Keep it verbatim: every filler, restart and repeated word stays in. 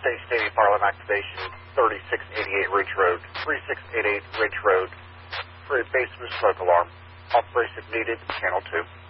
State Stadium fire alarm activation, thirty-six eighty-eight Ridge Road, thirty-six eighty-eight Ridge Road, for a basement smoke alarm. Operation needed, channel two.